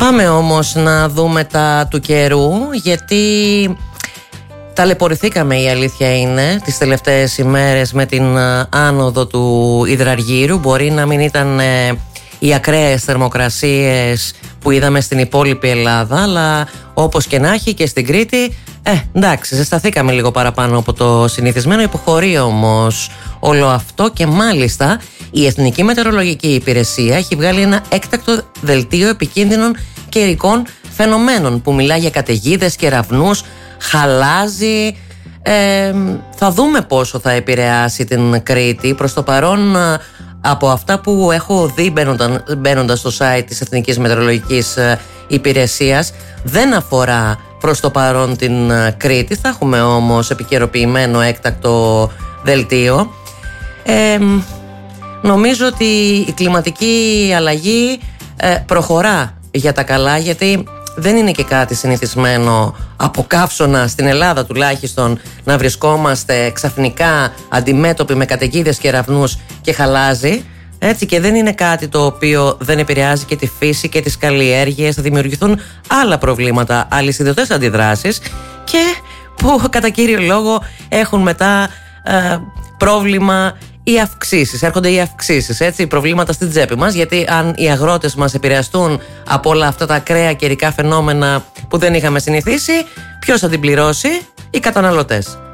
Πάμε όμως να δούμε τα του καιρού, γιατί ταλαιπωρηθήκαμε, η αλήθεια είναι, τις τελευταίες ημέρες με την άνοδο του υδραργύρου. Μπορεί να μην ήταν οι ακραίες θερμοκρασίες που είδαμε στην υπόλοιπη Ελλάδα, αλλά όπως και να έχει και στην Κρήτη, εντάξει, ζεσταθήκαμε λίγο παραπάνω από το συνηθισμένο. Υποχωρεί όμως όλο αυτό και μάλιστα η Εθνική Μετεωρολογική Υπηρεσία έχει βγάλει ένα έκτακτο δελτίο επικίνδυνων καιρικών φαινομένων που μιλάει για καταιγίδες, κεραυνούς, χαλάζι. Θα δούμε πόσο θα επηρεάσει την Κρήτη. Προς το παρόν, από αυτά που έχω δει μπαίνοντας στο site της Εθνικής Μετεωρολογικής Υπηρεσίας, δεν αφορά προς το παρόν την Κρήτη. Θα έχουμε όμως επικαιροποιημένο έκτακτο δελτίο. Νομίζω ότι η κλιματική αλλαγή προχωρά για τα καλά, γιατί δεν είναι και κάτι συνηθισμένο από καύσωνα στην Ελλάδα τουλάχιστον να βρισκόμαστε ξαφνικά αντιμέτωποι με καταιγίδες, κεραυνούς και χαλάζι. Έτσι, και δεν είναι κάτι το οποίο δεν επηρεάζει και τη φύση και τις καλλιέργειες. Θα δημιουργηθούν άλλα προβλήματα, αλυσιδωτές αντιδράσεις, και που κατά κύριο λόγο έχουν μετά πρόβλημα οι αυξήσεις. Έρχονται οι αυξήσεις, έτσι, προβλήματα στην τσέπη μας, γιατί αν οι αγρότες μας επηρεαστούν από όλα αυτά τα ακραία καιρικά φαινόμενα που δεν είχαμε συνηθίσει, ποιος θα την πληρώσει? Οι καταναλωτές.